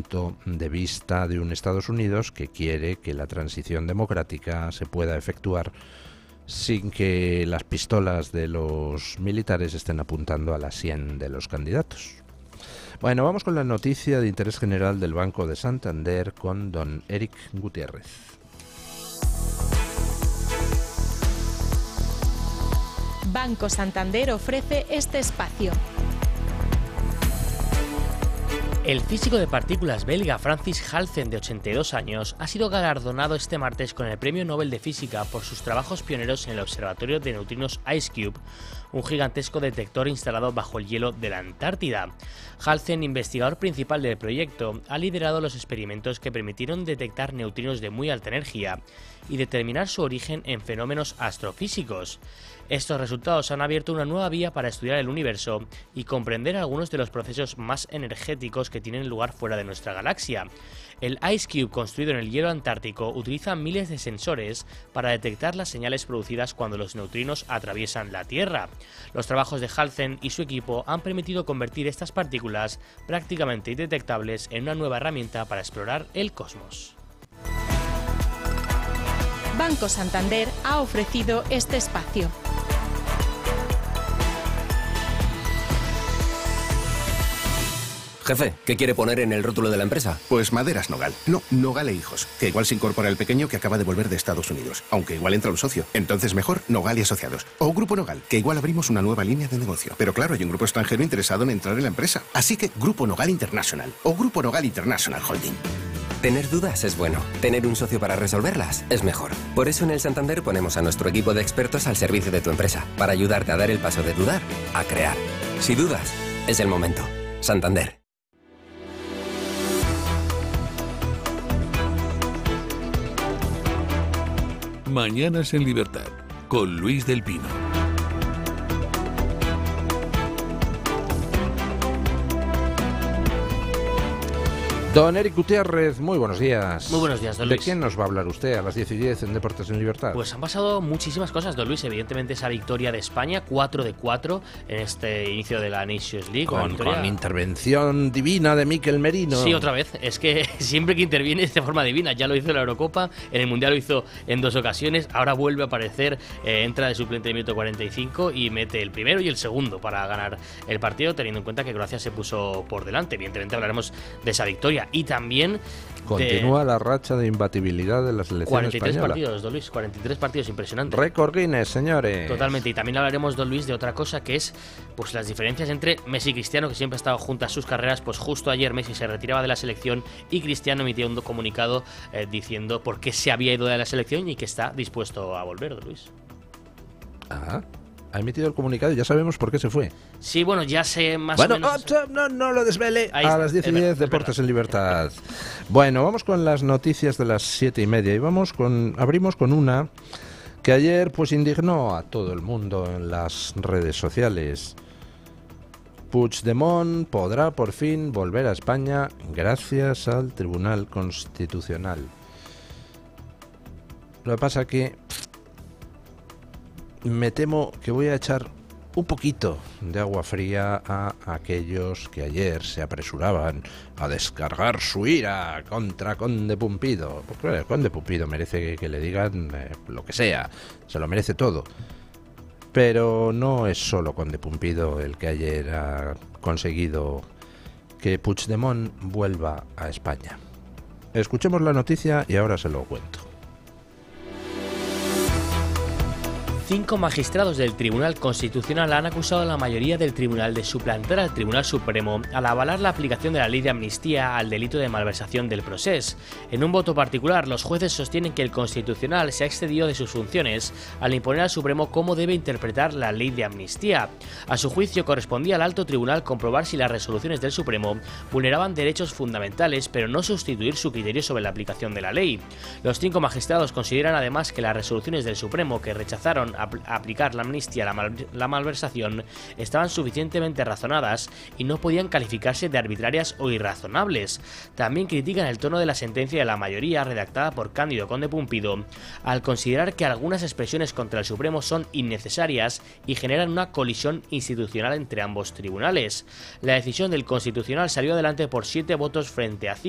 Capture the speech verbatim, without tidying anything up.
punto de vista de un Estados Unidos que quiere que la transición democrática se pueda efectuar sin que las pistolas de los militares estén apuntando a la sien de los candidatos. Bueno, vamos con la noticia de interés general del Banco de Santander con don Eric Gutiérrez. Banco Santander ofrece este espacio. El físico de partículas belga Francis Halsen, de ochenta y dos años, ha sido galardonado este martes con el Premio Nobel de Física por sus trabajos pioneros en el Observatorio de Neutrinos IceCube, un gigantesco detector instalado bajo el hielo de la Antártida. Halsen, investigador principal del proyecto, ha liderado los experimentos que permitieron detectar neutrinos de muy alta energía y determinar su origen en fenómenos astrofísicos. Estos resultados han abierto una nueva vía para estudiar el universo y comprender algunos de los procesos más energéticos que tienen lugar fuera de nuestra galaxia. El IceCube, construido en el hielo antártico, utiliza miles de sensores para detectar las señales producidas cuando los neutrinos atraviesan la Tierra. Los trabajos de Halsen y su equipo han permitido convertir estas partículas prácticamente indetectables en una nueva herramienta para explorar el cosmos. Banco Santander ha ofrecido este espacio. Jefe, ¿qué quiere poner en el rótulo de la empresa? Pues Maderas Nogal. No, Nogal e Hijos. Que igual se incorpora el pequeño que acaba de volver de Estados Unidos. Aunque igual entra un socio. Entonces mejor Nogal y Asociados. O Grupo Nogal, que igual abrimos una nueva línea de negocio. Pero claro, hay un grupo extranjero interesado en entrar en la empresa. Así que Grupo Nogal International. O Grupo Nogal International Holding. Tener dudas es bueno. Tener un socio para resolverlas es mejor. Por eso en el Santander ponemos a nuestro equipo de expertos al servicio de tu empresa. Para ayudarte a dar el paso de dudar a crear. Si dudas, es el momento. Santander. Mañanas en Libertad, con Luis del Pino. Don Eric Gutiérrez, muy buenos días. Muy buenos días, don ¿De Luis. quién nos va a hablar usted a las diez y diez en Deportes en Libertad? Pues han pasado muchísimas cosas, don Luis. Evidentemente esa victoria de España, cuatro de cuatro en este inicio de la Nations League. Con, victoria... con intervención divina de Mikel Merino. Sí, otra vez. Es que siempre que interviene es de forma divina. Ya lo hizo en la Eurocopa, en el Mundial lo hizo en dos ocasiones. Ahora vuelve a aparecer, eh, entra de suplente de minuto cuarenta y cinco y mete el primero y el segundo para ganar el partido, teniendo en cuenta que Croacia se puso por delante. Evidentemente hablaremos de esa victoria. Y también continúa de la racha de imbatibilidad de la selección cuarenta y tres española. partidos, don Luis, cuarenta y tres partidos, impresionante. Récord Guinness, señores. Totalmente, y también hablaremos, don Luis, de otra cosa que es pues las diferencias entre Messi y Cristiano, que siempre han estado juntas sus carreras. Pues justo ayer Messi se retiraba de la selección y Cristiano emitía un comunicado eh, diciendo por qué se había ido de la selección y que está dispuesto a volver, don Luis. Ajá. Ha emitido el comunicado y ya sabemos por qué se fue. Sí, bueno, ya sé más bueno, o menos. Bueno, no, no lo desvele. Ahí a las diez y diez, Deportes en Libertad. Bueno, vamos con las noticias de las siete y media y vamos con, abrimos con una que ayer pues indignó a todo el mundo en las redes sociales. Puigdemont podrá por fin volver a España gracias al Tribunal Constitucional. Lo que pasa que me temo que voy a echar un poquito de agua fría a aquellos que ayer se apresuraban a descargar su ira contra Conde Pumpido. Porque el Conde Pumpido merece que le digan eh, lo que sea, se lo merece todo. Pero no es solo Conde Pumpido el que ayer ha conseguido que Puigdemont vuelva a España. Escuchemos la noticia y ahora se lo cuento. Cinco magistrados del Tribunal Constitucional han acusado a la mayoría del tribunal de suplantar al Tribunal Supremo al avalar la aplicación de la ley de amnistía al delito de malversación del procés. En un voto particular, los jueces sostienen que el Constitucional se ha excedido de sus funciones al imponer al Supremo cómo debe interpretar la ley de amnistía. A su juicio, correspondía al alto tribunal comprobar si las resoluciones del Supremo vulneraban derechos fundamentales, pero no sustituir su criterio sobre la aplicación de la ley. Los cinco magistrados consideran además que las resoluciones del Supremo que rechazaron a aplicar la amnistía a la, mal la malversación estaban suficientemente razonadas y no podían calificarse de arbitrarias o irrazonables. También critican el tono de la sentencia de la mayoría redactada por Cándido Conde Pumpido al considerar que algunas expresiones contra el Supremo son innecesarias y generan una colisión institucional entre ambos tribunales. La decisión del Constitucional salió adelante por siete votos frente a cinco.